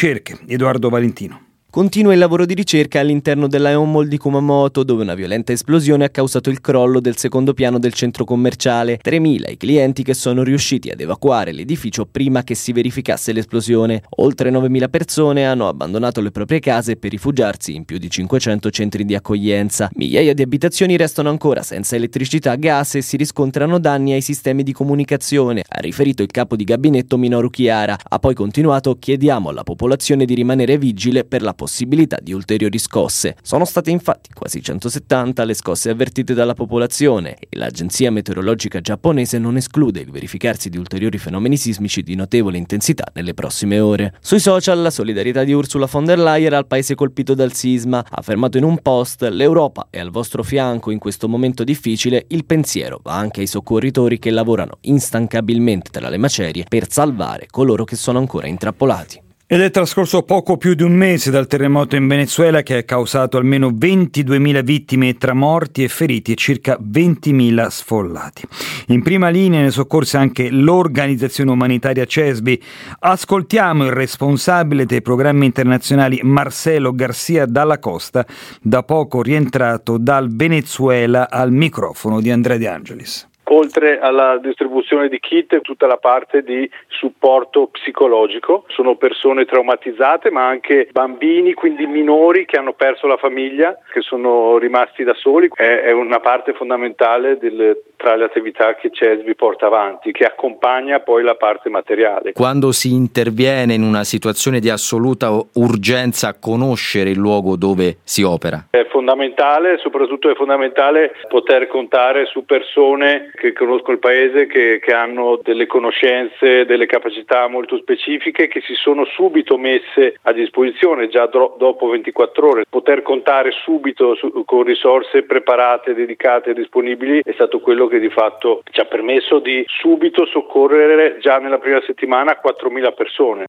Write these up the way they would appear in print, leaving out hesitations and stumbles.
ricerche. Edoardo Valentino. Continua il lavoro di ricerca all'interno dell'Aeon Mall di Kumamoto, dove una violenta esplosione ha causato il crollo del secondo piano del centro commerciale. 3.000 i clienti che sono riusciti ad evacuare l'edificio prima che si verificasse l'esplosione. Oltre 9.000 persone hanno abbandonato le proprie case per rifugiarsi in più di 500 centri di accoglienza. Migliaia di abitazioni restano ancora senza elettricità, gas e si riscontrano danni ai sistemi di comunicazione, ha riferito il capo di gabinetto Minoru Chiara. Ha poi continuato: chiediamo alla popolazione di rimanere vigile per la possibilità di ulteriori scosse. Sono state infatti quasi 170 le scosse avvertite dalla popolazione e l'agenzia meteorologica giapponese non esclude il verificarsi di ulteriori fenomeni sismici di notevole intensità nelle prossime ore. Sui social la solidarietà di Ursula von der Leyen al paese colpito dal sisma. Ha affermato in un post: l'Europa è al vostro fianco in questo momento difficile, il pensiero va anche ai soccorritori che lavorano instancabilmente tra le macerie per salvare coloro che sono ancora intrappolati. Ed è trascorso poco più di un mese dal terremoto in Venezuela che ha causato almeno 22.000 vittime tra morti e feriti e circa 20.000 sfollati. In prima linea nei soccorsi anche l'organizzazione umanitaria CESBI. Ascoltiamo il responsabile dei programmi internazionali Marcelo Garcia Dalla Costa, da poco rientrato dal Venezuela, al microfono di Andrea De Angelis. Oltre alla distribuzione di kit, tutta la parte di supporto psicologico. Sono persone traumatizzate, ma anche bambini, quindi minori che hanno perso la famiglia, che sono rimasti da soli. È una parte fondamentale tra le attività che CESBI porta avanti, che accompagna poi la parte materiale. Quando si interviene in una situazione di assoluta urgenza, a conoscere il luogo dove si opera? È fondamentale, soprattutto è fondamentale poter contare su persone che conoscono il paese, che hanno delle conoscenze, delle capacità molto specifiche, che si sono subito messe a disposizione già dopo 24 ore. Poter contare subito con risorse preparate, dedicate, disponibili è stato quello che di fatto ci ha permesso di subito soccorrere già nella prima settimana 4.000 persone.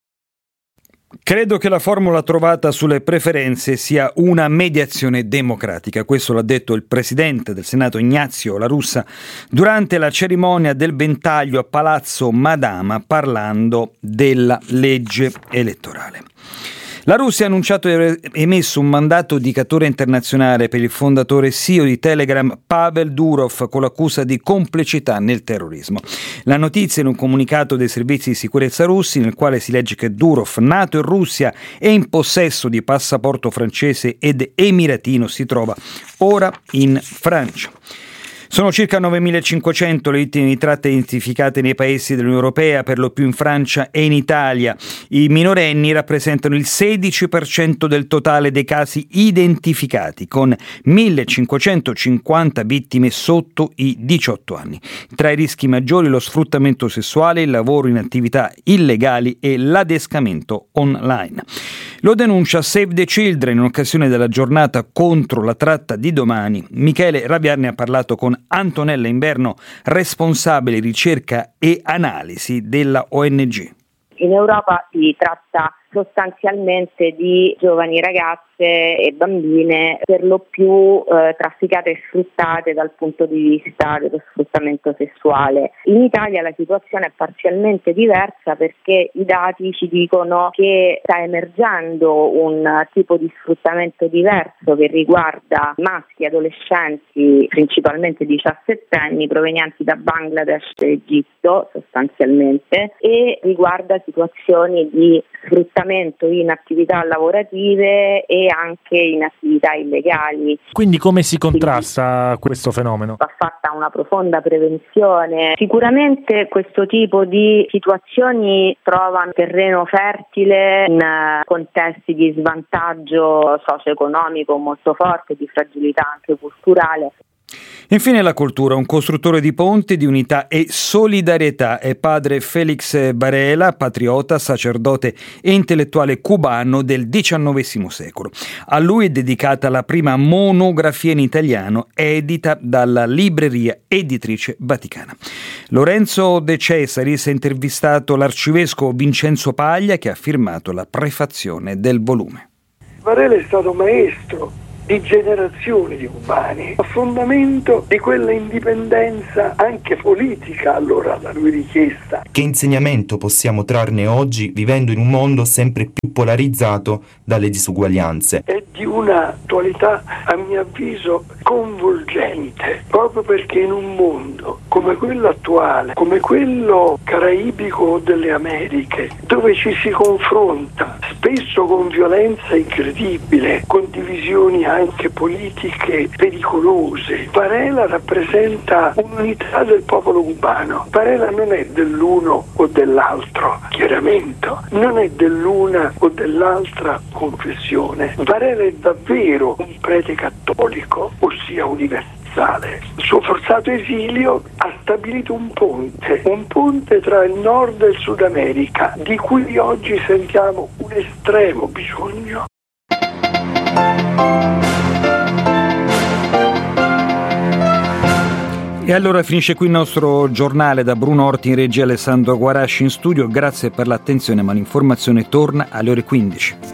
Credo che la formula trovata sulle preferenze sia una mediazione democratica. Questo l'ha detto il presidente del Senato Ignazio La Russa durante la cerimonia del ventaglio a Palazzo Madama, parlando della legge elettorale. La Russia ha annunciato di aver emesso un mandato di cattura internazionale per il fondatore CEO di Telegram Pavel Durov con l'accusa di complicità nel terrorismo. La notizia in un comunicato dei servizi di sicurezza russi, nel quale si legge che Durov, nato in Russia e in possesso di passaporto francese ed emiratino, si trova ora in Francia. Sono circa 9.500 le vittime di tratta identificate nei paesi dell'Unione Europea, per lo più in Francia e in Italia. I minorenni rappresentano il 16% del totale dei casi identificati, con 1.550 vittime sotto i 18 anni. Tra i rischi maggiori lo sfruttamento sessuale, il lavoro in attività illegali e l'adescamento online. Lo denuncia Save the Children in occasione della giornata contro la tratta di domani. Michele Raviarne ha parlato con Antonella Inverno, responsabile ricerca e analisi della ONG. In Europa si tratta sostanzialmente di giovani ragazze e bambine, per lo più trafficate e sfruttate dal punto di vista dello sfruttamento sessuale. In Italia la situazione è parzialmente diversa, perché i dati ci dicono che sta emergendo un tipo di sfruttamento diverso che riguarda maschi adolescenti, principalmente 17enni, provenienti da Bangladesh e Egitto sostanzialmente, e riguarda situazioni di sfruttamento in attività lavorative e anche in attività illegali. Quindi come si contrasta questo fenomeno? Va fatta una profonda prevenzione. Sicuramente questo tipo di situazioni trovano terreno fertile in contesti di svantaggio socio-economico molto forte, di fragilità anche culturale. Infine la cultura. Un costruttore di ponti, di unità e solidarietà è padre Félix Varela, patriota, sacerdote e intellettuale cubano del XIX secolo. A lui è dedicata la prima monografia in italiano edita dalla Libreria Editrice Vaticana. Lorenzo De Cesaris ha intervistato l'arcivescovo Vincenzo Paglia, che ha firmato la prefazione del volume. Varela è stato maestro di generazioni di cubani, a fondamento di quella indipendenza anche politica allora da lui richiesta. Che insegnamento possiamo trarne oggi vivendo in un mondo sempre più polarizzato dalle disuguaglianze? È di un'attualità, a mio avviso, convolgente, proprio perché in un mondo come quello attuale, come quello caraibico delle Americhe, dove ci si confronta spesso con violenza incredibile, con divisioni anche politiche pericolose, Varela rappresenta un'unità del popolo cubano. Varela non è dell'uno o dell'altro schieramento, non è dell'una o dell'altra confessione. Varela è davvero un prete cattolico, ossia universale. Il suo forzato esilio ha stabilito un ponte tra il Nord e il Sud America, di cui oggi sentiamo un estremo bisogno. E allora finisce qui il nostro giornale. Da Bruno Orti in regia, Alessandro Guarasci in studio. Grazie per l'attenzione, ma l'informazione torna alle ore 15.